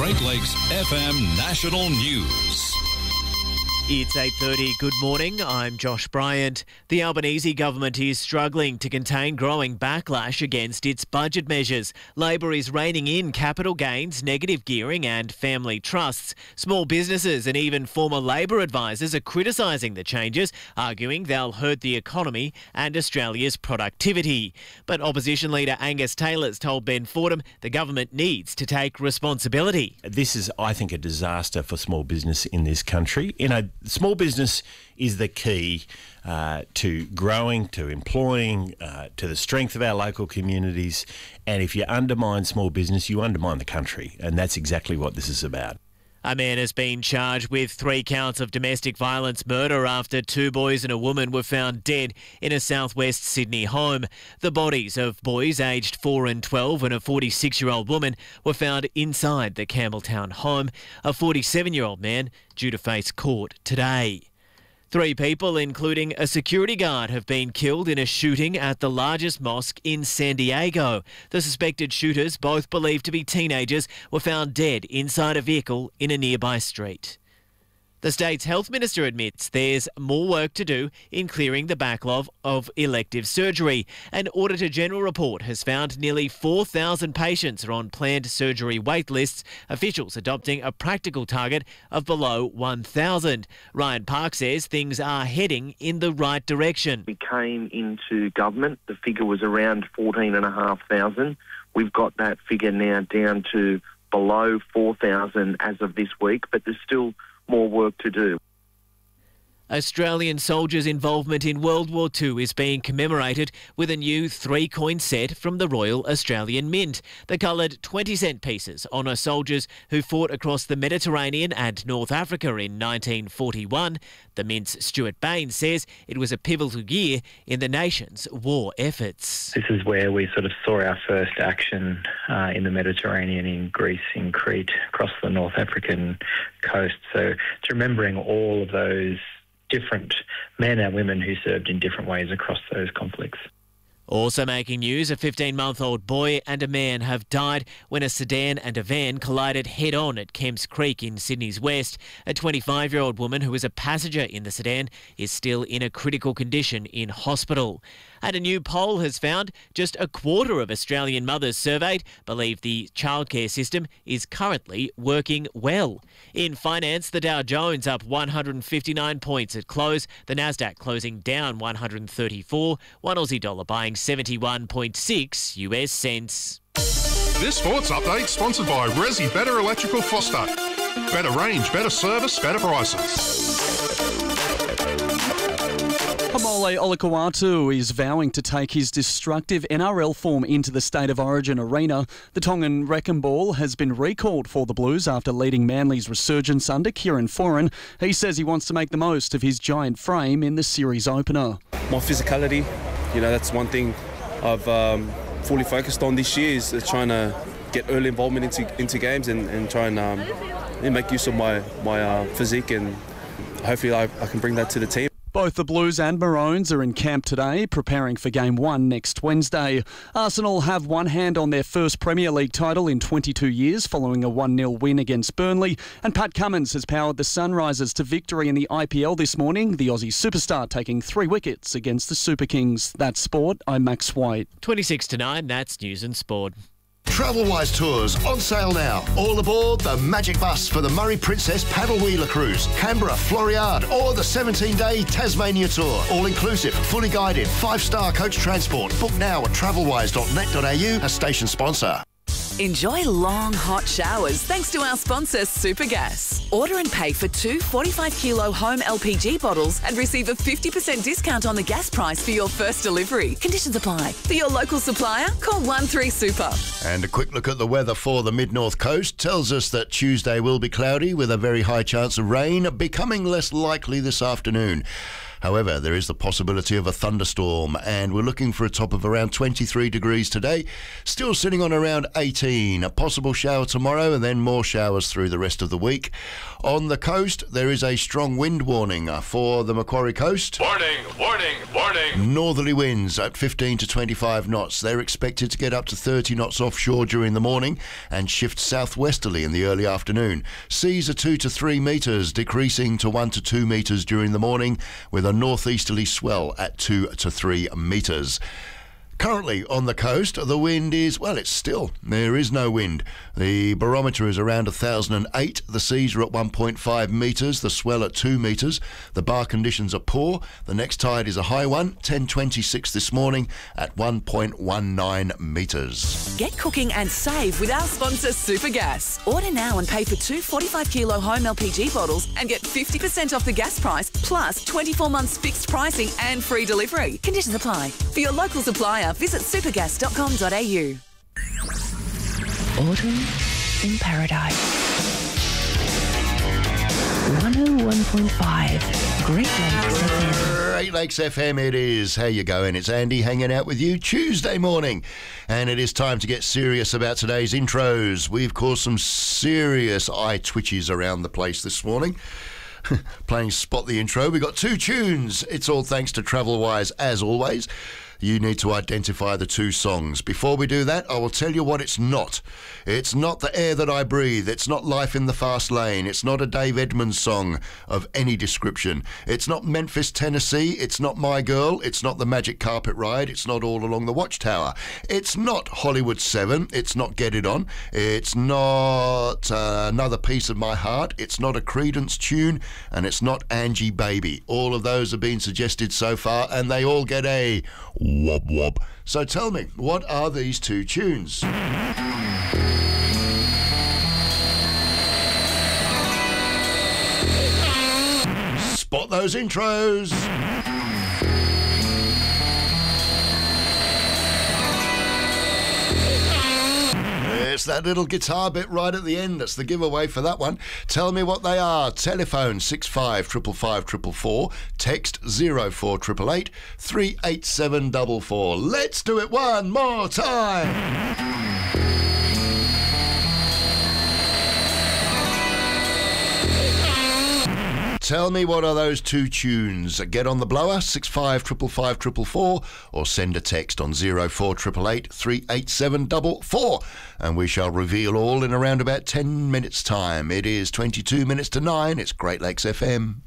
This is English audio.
Great Lakes FM National News. It's 8:30. Good morning. I'm Josh Bryant. The Albanese government is struggling to contain growing backlash against its budget measures. Labor is reining in capital gains, negative gearing and family trusts. Small businesses and even former Labor advisors are criticising the changes, arguing they'll hurt the economy and Australia's productivity. But opposition leader Angus Taylor's told Ben Fordham the government needs to take responsibility. This is, I think, a disaster for small business in this country. Small business is the key to growing, to employing, to the strength of our local communities. And if you undermine small business, you undermine the country. And that's exactly what this is about. A man has been charged with 3 counts of domestic violence murder after 2 boys and a woman were found dead in a southwest Sydney home. The bodies of boys aged 4 and 12 and a 46-year-old woman were found inside the Campbelltown home. A 47-year-old man due to face court today. 3 people, including a security guard, have been killed in a shooting at the largest mosque in San Diego. The suspected shooters, both believed to be teenagers, were found dead inside a vehicle in a nearby street. The state's health minister admits there's more work to do in clearing the backlog of elective surgery. An Auditor-General report has found nearly 4,000 patients are on planned surgery wait lists, officials adopting a practical target of below 1,000. Ryan Park says things are heading in the right direction. We came into government, the figure was around 14,500. We've got that figure now down to below 4,000 as of this week, but there's still more work to do. Australian soldiers' involvement in World War II is being commemorated with a new 3-coin set from the Royal Australian Mint. The coloured 20-cent pieces honour soldiers who fought across the Mediterranean and North Africa in 1941. The Mint's Stuart Bain says it was a pivotal year in the nation's war efforts. This is where we sort of saw our first action in the Mediterranean, in Greece, in Crete, across the North African coast. So it's remembering all of those different men and women who served in different ways across those conflicts. Also making news, a 15-month-old boy and a man have died when a sedan and a van collided head-on at Kemps Creek in Sydney's west. A 25-year-old woman who was a passenger in the sedan is still in a critical condition in hospital. And a new poll has found just a quarter of Australian mothers surveyed believe the childcare system is currently working well. In finance, the Dow Jones up 159 points at close, the Nasdaq closing down 134, one Aussie dollar buying 71.6 US cents. This sports update sponsored by Resi Better Electrical Foster. Better range, better service, better prices. Hamole Olakau'atu is vowing to take his destructive NRL form into the State of Origin arena. The Tongan Wrecking Ball has been recalled for the Blues after leading Manly's resurgence under Kieran Foran. He says he wants to make the most of his giant frame in the series opener. My physicality, that's one thing I've fully focused on this year, is trying to get early involvement into games and try and make use of my physique, and hopefully I can bring that to the team. Both the Blues and Maroons are in camp today, preparing for Game 1 next Wednesday. Arsenal have one hand on their first Premier League title in 22 years following a 1-0 win against Burnley. And Pat Cummins has powered the Sunrisers to victory in the IPL this morning, the Aussie superstar taking 3 wickets against the Super Kings. That's sport. I'm Max White. 26 to 9, that's news and sport. Travelwise Tours on sale now. All aboard the Magic Bus for the Murray Princess Paddle Wheeler Cruise, Canberra, Floriade, or the 17-day Tasmania Tour. All inclusive, fully guided, 5-star coach transport. Book now at travelwise.net.au, a station sponsor. Enjoy long, hot showers thanks to our sponsor, Supergas. Order and pay for 2 45-kilo home LPG bottles and receive a 50% discount on the gas price for your first delivery. Conditions apply. For your local supplier, call 13Super. And a quick look at the weather for the mid-north coast tells us that Tuesday will be cloudy with a very high chance of rain, becoming less likely this afternoon. However, there is the possibility of a thunderstorm, and we're looking for a top of around 23 degrees today, still sitting on around 18. A possible shower tomorrow and then more showers through the rest of the week. On the coast, there is a strong wind warning for the Macquarie Coast. Warning, warning, warning. Northerly winds at 15 to 25 knots. They're expected to get up to 30 knots offshore during the morning and shift southwesterly in the early afternoon. Seas are 2 to 3 metres, decreasing to 1 to 2 metres during the morning, with a northeasterly swell at 2 to 3 metres. Currently on the coast, the wind is, well, it's still. There is no wind. The barometer is around 1,008. The seas are at 1.5 metres, the swell at 2 metres. The bar conditions are poor. The next tide is a high one, 10:26 this morning at 1.19 metres. Get cooking and save with our sponsor Supergas. Order now and pay for 2 45-kilo home LPG bottles and get 50% off the gas price, plus 24 months fixed pricing and free delivery. Conditions apply. For your local supplier, visit supergas.com.au. Autumn in Paradise. 101.5 Great Lakes FM. Great Lakes FM it is. How you going? It's Andy hanging out with you Tuesday morning. And it is time to get serious about today's intros. We've caused some serious eye twitches around the place this morning. Playing Spot the Intro. We've got 2 tunes. It's all thanks to Travelwise as always. You need to identify the 2 songs. Before we do that, I will tell you what it's not. It's not The Air That I Breathe. It's not Life in the Fast Lane. It's not a Dave Edmunds song of any description. It's not Memphis, Tennessee. It's not My Girl. It's not The Magic Carpet Ride. It's not All Along the Watchtower. It's not Hollywood 7. It's not Get It On. It's not Another Piece of My Heart. It's not a Creedence tune. And it's not Angie Baby. All of those have been suggested so far, and they all get a wob wob. So tell me, what are these 2 tunes? Spot those intros. It's that little guitar bit right at the end. That's the giveaway for that one. Tell me what they are. Telephone 655554. Text 04888 38744. Let's do it one more time. Tell me what are those 2 tunes. Get on the blower, 655554, or send a text on 04888 38744, and we shall reveal all in around about 10 minutes' time. It is 22 minutes to 9. It's Great Lakes FM.